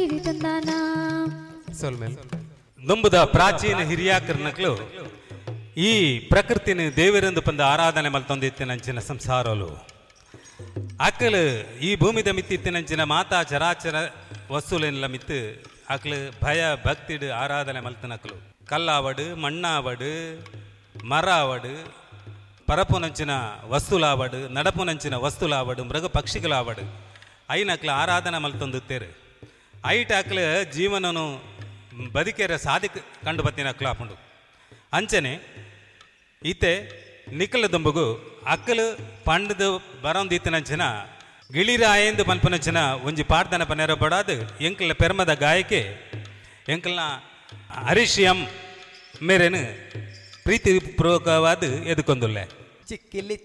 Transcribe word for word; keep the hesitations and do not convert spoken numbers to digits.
ಬೀರಿ ತಂದಾನ ಸೊಲ್ಮೇಲ್ ನಂಬುದ ಪ್ರಾಚೀನ ಹಿರಿಯಾಕರ್ನಕ್ಲು ಈ ಪ್ರಕೃತಿನ ದೇವರಂದು ಪಂದ ಆರಾಧನೆ ಮಲ್ತೊಂದಿತ್ತಿನಂಚಿನ ಸಂಸಾರಲು ಅಕ್ಕಲು ಈ ಭೂಮಿದ ಮಿತ್ತಿತ್ತಿನಂಚಿನ ಮಾತಾ ಚರಾಚರ ವಸ್ತುಲೆಲ್ಲ ಮಿತ್ತು ಅಕ್ಲು ಭಯ ಭಕ್ತಿಡು ಆರಾಧನೆ ಮಲ್ತನಕ್ಲು ಕಲ್ಲಾವಡು ಮಣ್ಣಾವಡು ಮರ ಆವಡು ಪರಪುನಂಚಿನ ವಸ್ತುಲಾವಡು ನಡಪುನಂಚಿನ ವಸ್ತುಲಾವಡು ಮೃಗ ಪಕ್ಷಿಗಳಾವಡು ಐನಕ್ಲ ಆರಾಧನೆ ಮಲ್ತೊಂದುತ್ತೇರು ಐಟಾಕ್ಲ ಜೀವನನು ಬದುಕೇರ ಸಾಧಿಕ ಕಂಡು ಬತ್ತಿನಕ್ಲು ಹಾಕೊಂಡು ಅಂಚನೆ ಈತೆ ನಿಕ್ಕಲ ದುಂಬುಗು ಅಕ್ಕಲು ಪಂಡದು ಬರೋಂದಿತ್ತಿನಂಚಿನ ಗಿಳಿರಾಯಂದು ಪನ್ಪನಂಚಿನ ಒಂಜಿ ಪಾಡ್ದನ ಪನೆರ ಬಡಾದು ಎಂಕಲ ಪೆರ್ಮದ ಗಾಯಕ್ಕೆ ಎಂಕಲ್ನ ಹರಿಶ್ಯಂ ಮೇರೇನು ಪ್ರೀತಿ ಪೂರ್ವಕವಾದ ಎದುಕೊಂದುಲ್ಲೆ ಚಿಕ್ಕಿಲಿ